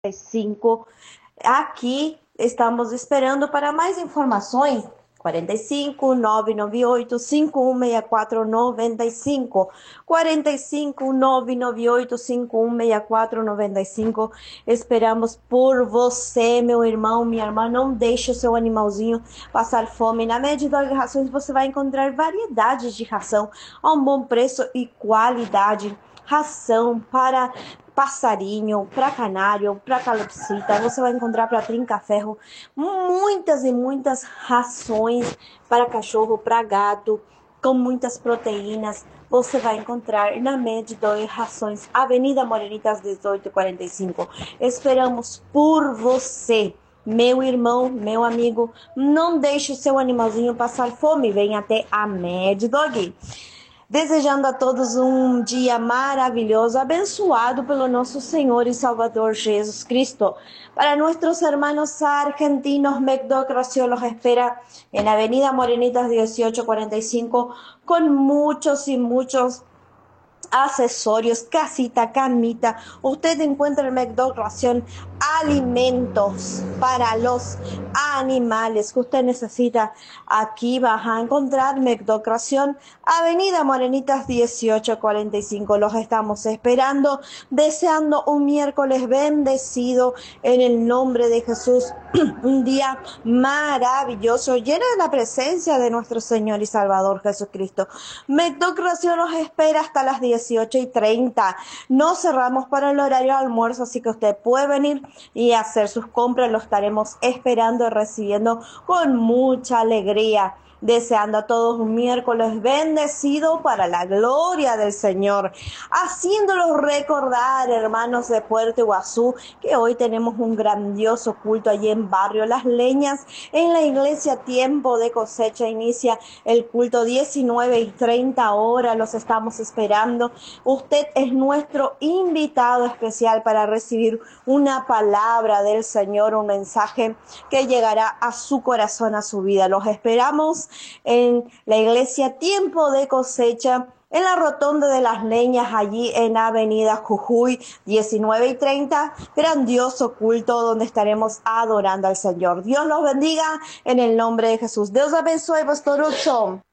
45. Aqui estamos esperando para mais informações. 45 998 5164 95 45 998 5164 95. Esperamos por você, meu irmão, minha irmã. Não deixe o seu animalzinho passar fome. Na Med-Dog Rações você vai encontrar variedades de ração a um bom preço e qualidade. Ração para passarinho, para canário, para calopsita, você vai encontrar para trinca-ferro muitas e muitas rações para cachorro, para gato, com muitas proteínas. Você vai encontrar na Med-Dog Rações, Avenida Morenitas 1845. Esperamos por você, meu irmão, meu amigo. Não deixe o seu animalzinho passar fome. Venha até a Med-Dog. Desejando a todos um dia maravilhoso, abençoado pelo nosso Senhor y Salvador Jesus Cristo. Para nuestros hermanos argentinos, Med-Dog Ración los espera en Avenida Morenitas 1845 con muchos y muchos accesorios, casita, camita. Usted encuentra en Med-Dog Ración alimentos para los animales que usted necesita. Aquí vas a encontrar Med-Dog Ración, Avenida Morenitas 1845. Los estamos esperando, deseando un miércoles bendecido en el nombre de Jesús. Un día maravilloso, lleno de la presencia de nuestro Señor y Salvador Jesucristo. Med-Dog Ración los espera hasta las 18:30. No cerramos para el horario de almuerzo, así que usted puede venir y hacer sus compras. Lo estaremos esperando y recibiendo con mucha alegría. Deseando a todos un miércoles bendecido para la gloria del Señor. Haciéndolos recordar, hermanos de Puerto Iguazú, que hoy tenemos un grandioso culto allí en Barrio Las Leñas. En la iglesia Tiempo de Cosecha inicia el culto 19:30 Los estamos esperando. Usted es nuestro invitado especial para recibir una palabra del Señor, un mensaje que llegará a su corazón, a su vida. Los esperamos en la iglesia Tiempo de Cosecha, en la Rotonda de Las Leñas, allí en Avenida Jujuy, 19:30, grandioso culto donde estaremos adorando al Señor. Dios los bendiga en el nombre de Jesús. Deus abençoe, Pastor Hudson.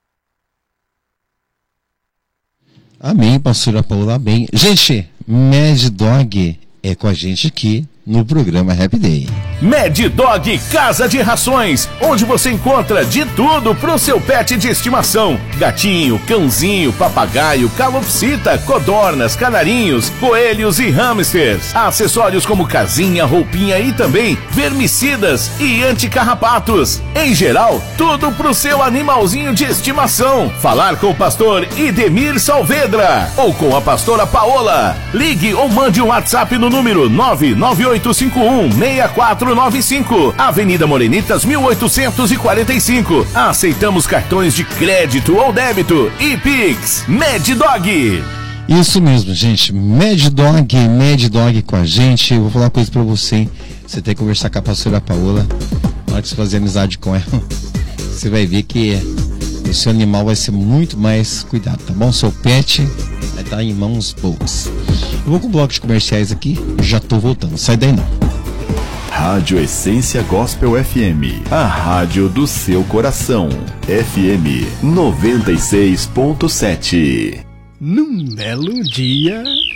Amém, pastora Paula, amém. Gente, Med-Dog é com a gente aqui no programa Happy Day. Med-Dog Casa de Rações, onde você encontra de tudo pro seu pet de estimação: gatinho, cãozinho, papagaio, calopsita, codornas, canarinhos, coelhos e hamsters. Acessórios como casinha, roupinha e também vermicidas e anticarrapatos. Em geral, tudo pro seu animalzinho de estimação. Falar com o pastor Idemir Saavedra ou com a pastora Paola. Ligue ou mande um WhatsApp no número 998516495, Avenida Morenitas 1845. Aceitamos cartões de crédito ou débito e Pix. Med-Dog. Isso mesmo, gente. Med-Dog com a gente. Eu vou falar uma coisa pra você, hein? Você tem que conversar com a pastora Paola. Na hora de você fazer amizade com ela, você vai ver que o seu animal vai ser muito mais cuidado, tá bom? Seu pet vai estar em mãos boas. Eu vou com o bloco de comerciais aqui, já tô voltando. Sai daí não. Rádio Essência Gospel FM, a rádio do seu coração. FM 96.7. Num belo dia,